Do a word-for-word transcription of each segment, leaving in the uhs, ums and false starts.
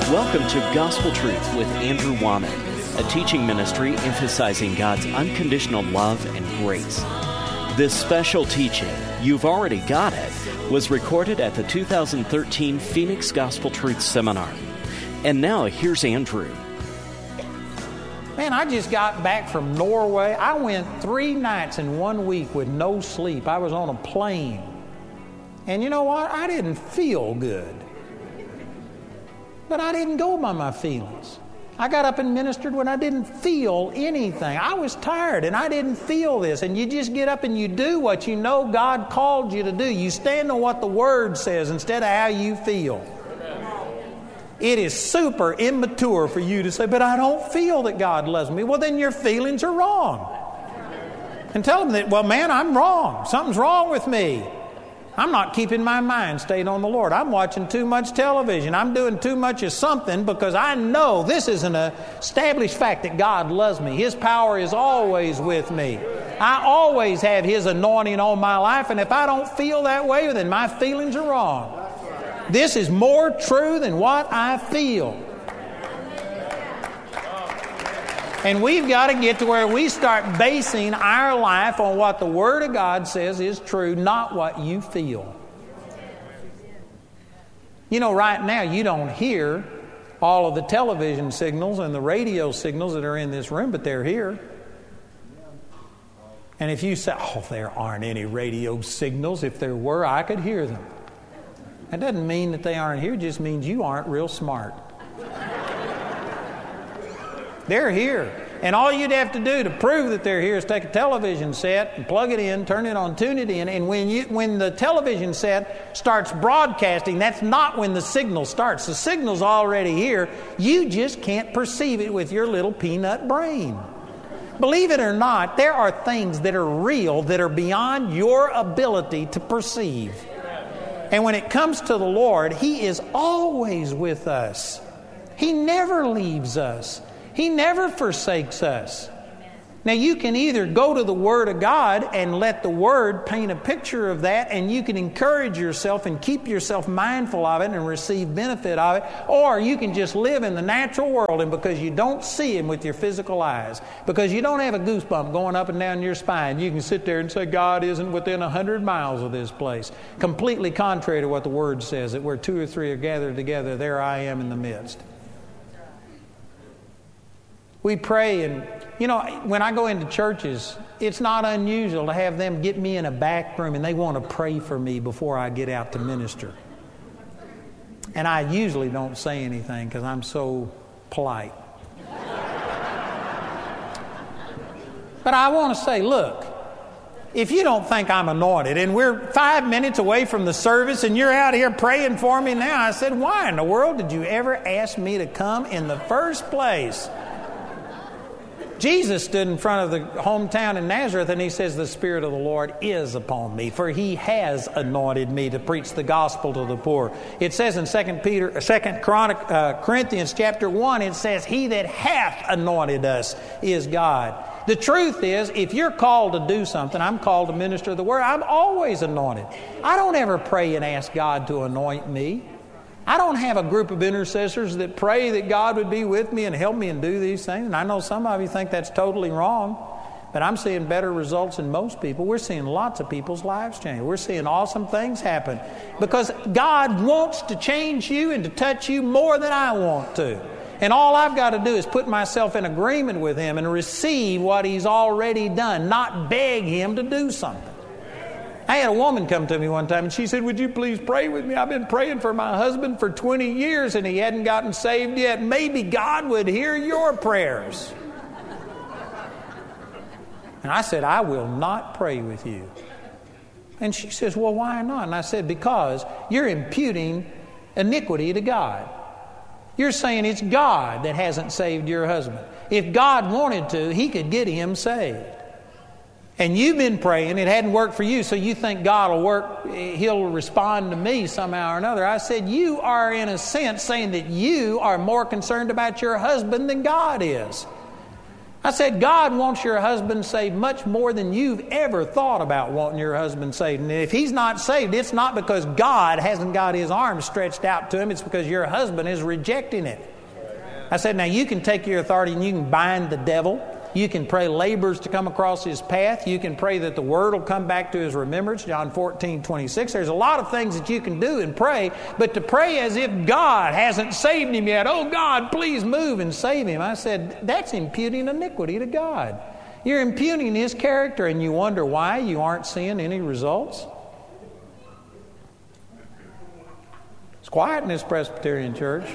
Welcome to Gospel Truth with Andrew Womack, a teaching ministry emphasizing God's unconditional love and grace. This special teaching, You've Already Got It, was recorded at the two thousand thirteen Phoenix Gospel Truth Seminar. And now, here's Andrew. Man, I just got back from Norway. I went three nights in one week with no sleep. I was on a plane. And you know what? I didn't feel good. But I didn't go by my feelings. I got up and ministered when I didn't feel anything. I was tired and I didn't feel this. And you just get up and you do what you know God called you to do. You stand on what the Word says instead of how you feel. It is super immature for you to say, but I don't feel that God loves me. Well, then your feelings are wrong. And tell them that, well, man, I'm wrong. Something's wrong with me. I'm not keeping my mind stayed on the Lord. I'm watching too much television. I'm doing too much of something because I know this is an established fact that God loves me. His power is always with me. I always have His anointing on my life, and if I don't feel that way, then my feelings are wrong. This is more true than what I feel. And we've got to get to where we start basing our life on what the Word of God says is true, not what you feel. You know, right now you don't hear all of the television signals and the radio signals that are in this room, but they're here. And if you say, oh, there aren't any radio signals. If there were, I could hear them. That doesn't mean that they aren't here. It just means you aren't real smart. They're here. And all you'd have to do to prove that they're here is take a television set and plug it in, turn it on, tune it in. And when you when the television set starts broadcasting, that's not when the signal starts. The signal's already here. You just can't perceive it with your little peanut brain. Believe it or not, there are things that are real that are beyond your ability to perceive. And when it comes to the Lord, He is always with us. He never leaves us. He never forsakes us. Now, you can either go to the Word of God and let the Word paint a picture of that, and you can encourage yourself and keep yourself mindful of it and receive benefit of it, or you can just live in the natural world, and because you don't see Him with your physical eyes, because you don't have a goosebump going up and down your spine, you can sit there and say, God isn't within a hundred miles of this place. Completely contrary to what the Word says, that where two or three are gathered together, there I am in the midst. We pray, and, you know, when I go into churches, it's not unusual to have them get me in a back room and they want to pray for me before I get out to minister. And I usually don't say anything because I'm so polite. But I want to say, look, if you don't think I'm anointed and we're five minutes away from the service and you're out here praying for me now, I said, why in the world did you ever ask me to come in the first place? Jesus stood in front of the hometown in Nazareth and He says, the Spirit of the Lord is upon me, for He has anointed me to preach the gospel to the poor. It says in Second Peter, Second Chronic, uh, Corinthians chapter one, it says, He that hath anointed us is God. The truth is, if you're called to do something, I'm called to minister the word, I'm always anointed. I don't ever pray and ask God to anoint me. I don't have a group of intercessors that pray that God would be with me and help me and do these things. And I know some of you think that's totally wrong, but I'm seeing better results than most people. We're seeing lots of people's lives change. We're seeing awesome things happen because God wants to change you and to touch you more than I want to. And all I've got to do is put myself in agreement with Him and receive what He's already done, not beg Him to do something. I had a woman come to me one time and she said, would you please pray with me? I've been praying for my husband for twenty years and he hadn't gotten saved yet. Maybe God would hear your prayers. And I said, I will not pray with you. And she says, well, why not? And I said, because you're imputing iniquity to God. You're saying it's God that hasn't saved your husband. If God wanted to, He could get him saved. And you've been praying, it hadn't worked for you, so you think God will work, He'll respond to me somehow or another. I said, you are in a sense saying that you are more concerned about your husband than God is. I said, God wants your husband saved much more than you've ever thought about wanting your husband saved. And if he's not saved, it's not because God hasn't got his arms stretched out to him. It's because your husband is rejecting it. I said, now you can take your authority and you can bind the devil. You can pray labors to come across his path. You can pray that the word will come back to his remembrance, John fourteen twenty-six. There's a lot of things that you can do and pray, but to pray as if God hasn't saved him yet, oh God, please move and save him. I said, that's imputing iniquity to God. You're impugning his character, and you wonder why you aren't seeing any results. It's quiet in this Presbyterian church.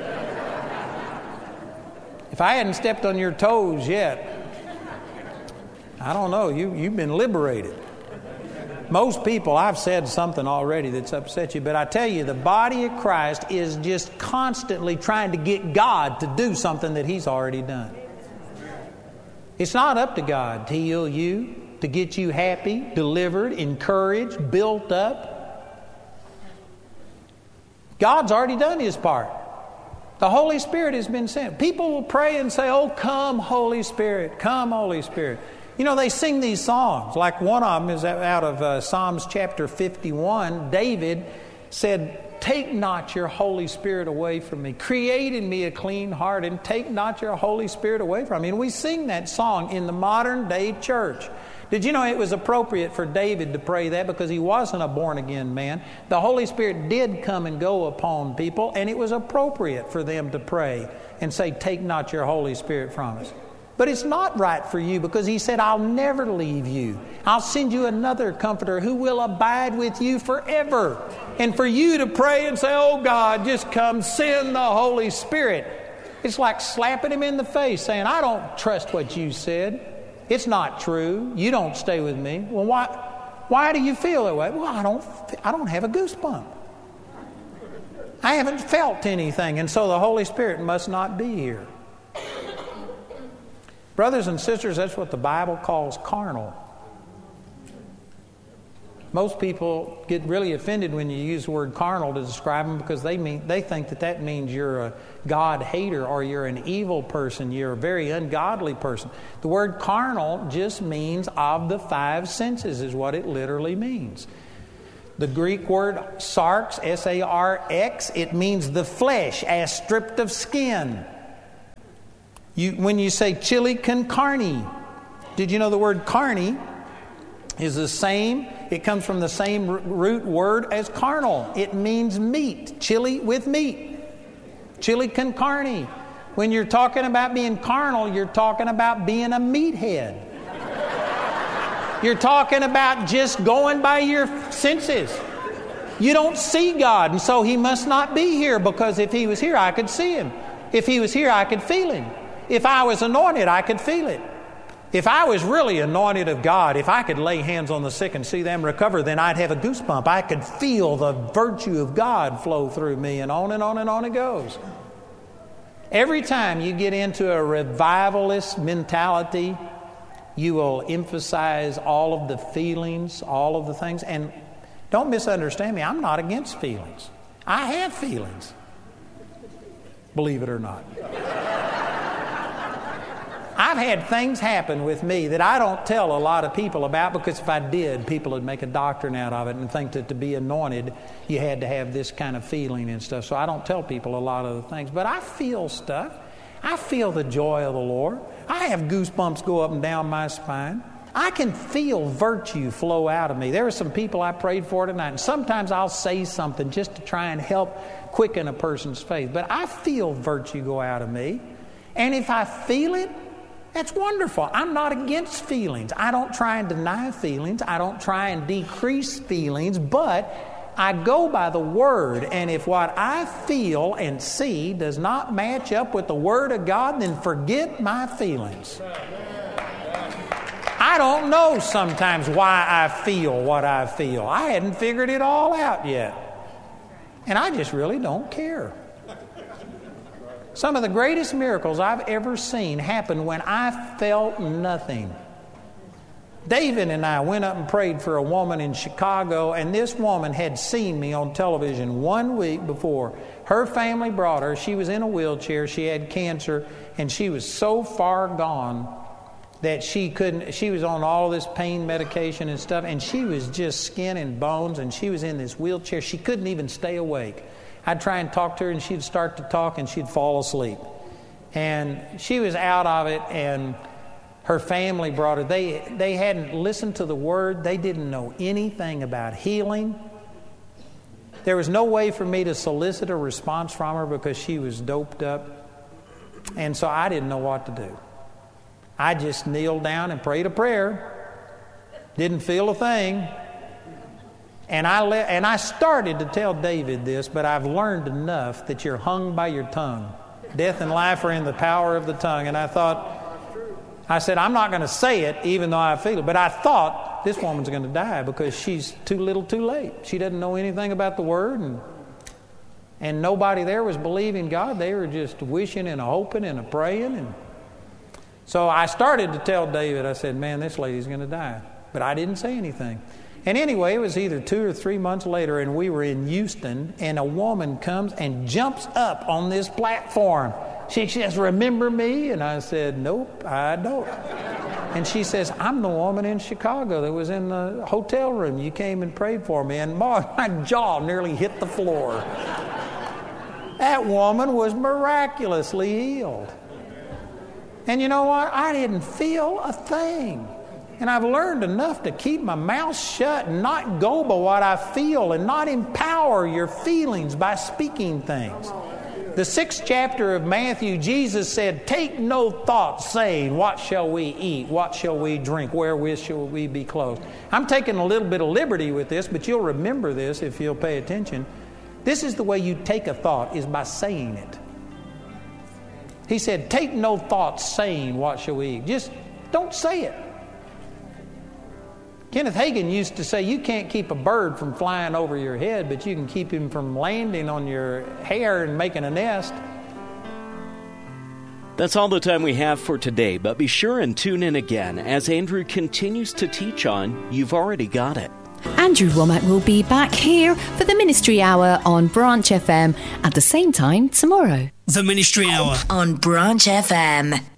If I hadn't stepped on your toes yet, I don't know, you, you've been liberated. Most people, I've said something already that's upset you, but I tell you, the body of Christ is just constantly trying to get God to do something that he's already done. It's not up to God to heal you, to get you happy, delivered, encouraged, built up. God's already done his part. The Holy Spirit has been sent. People will pray and say, oh, come, Holy Spirit. Come, Holy Spirit. You know, they sing these songs. Like one of them is out of uh, Psalms chapter fifty-one. David said, take not your Holy Spirit away from me. Create in me a clean heart and take not your Holy Spirit away from me. And we sing that song in the modern day church. Did you know it was appropriate for David to pray that because he wasn't a born-again man? The Holy Spirit did come and go upon people, and it was appropriate for them to pray and say, take not your Holy Spirit from us. But it's not right for you because he said, I'll never leave you. I'll send you another comforter who will abide with you forever. And for you to pray and say, oh God, just come send the Holy Spirit. It's like slapping him in the face saying, I don't trust what you said. It's not true. You don't stay with me. Well, why, why do you feel that way? Well, I don't, I don't have a goosebump. I haven't felt anything, and so the Holy Spirit must not be here. Brothers and sisters, that's what the Bible calls carnal. Most people get really offended when you use the word carnal to describe them because they mean they think that that means you're a God hater or you're an evil person, you're a very ungodly person. The word carnal just means of the five senses is what it literally means. The Greek word sarx, S A R X, it means the flesh as stripped of skin. You, when you say chili con carne, did you know the word carne is the same? It comes from the same root word as carnal. It means meat, chili with meat. Chili con carne. When you're talking about being carnal, you're talking about being a meathead. You're talking about just going by your senses. You don't see God, and so he must not be here, because if he was here, I could see him. If he was here, I could feel him. If I was anointed, I could feel it. If I was really anointed of God, if I could lay hands on the sick and see them recover, then I'd have a goosebump. I could feel the virtue of God flow through me, and on and on and on it goes. Every time you get into a revivalist mentality, you will emphasize all of the feelings, all of the things. And don't misunderstand me, I'm not against feelings. I have feelings. Believe it or not. I've had things happen with me that I don't tell a lot of people about, because if I did, people would make a doctrine out of it and think that to be anointed, you had to have this kind of feeling and stuff. So I don't tell people a lot of the things. But I feel stuff. I feel the joy of the Lord. I have goosebumps go up and down my spine. I can feel virtue flow out of me. There are some people I prayed for tonight, and sometimes I'll say something just to try and help quicken a person's faith. But I feel virtue go out of me. And if I feel it, that's wonderful. I'm not against feelings. I don't try and deny feelings. I don't try and decrease feelings, but I go by the Word. And if what I feel and see does not match up with the Word of God, then forget my feelings. I don't know sometimes why I feel what I feel. I hadn't figured it all out yet. And I just really don't care. Some of the greatest miracles I've ever seen happened when I felt nothing. David and I went up and prayed for a woman in Chicago, and this woman had seen me on television one week before. Her family brought her. She was in a wheelchair. She had cancer, and she was so far gone that she couldn't, she was on all this pain medication and stuff, and she was just skin and bones, and she was in this wheelchair. She couldn't even stay awake. I'd try and talk to her, and she'd start to talk, and she'd fall asleep. And she was out of it, and her family brought her. They, they hadn't listened to the Word. They didn't know anything about healing. There was no way for me to solicit a response from her because she was doped up. And so I didn't know what to do. I just kneeled down and prayed a prayer. Didn't feel a thing. And I le- and I started to tell David this, but I've learned enough that you're hung by your tongue. Death and life are in the power of the tongue. And I thought, I said, I'm not going to say it even though I feel it. But I thought, this woman's going to die because she's too little too late. She doesn't know anything about the Word. And, and nobody there was believing God. They were just wishing and hoping and praying. And so I started to tell David, I said, man, this lady's going to die. But I didn't say anything. And anyway, it was either two or three months later, and we were in Houston, and a woman comes and jumps up on this platform. She says, remember me? And I said, nope, I don't. And she says, I'm the woman in Chicago that was in the hotel room. You came and prayed for me. And my jaw nearly hit the floor. That woman was miraculously healed. And you know what? I didn't feel a thing. And I've learned enough to keep my mouth shut and not go by what I feel and not empower your feelings by speaking things. The sixth chapter of Matthew, Jesus said, take no thought saying, what shall we eat? What shall we drink? Wherewith shall we be clothed? I'm taking a little bit of liberty with this, but you'll remember this if you'll pay attention. This is the way you take a thought, is by saying it. He said, take no thought saying, what shall we eat? Just don't say it. Kenneth Hagin used to say, you can't keep a bird from flying over your head, but you can keep him from landing on your hair and making a nest. That's all the time we have for today, but be sure and tune in again as Andrew continues to teach on You've Already Got It. Andrew Wommack will be back here for the Ministry Hour on Branch F M at the same time tomorrow. The Ministry Hour on Branch F M.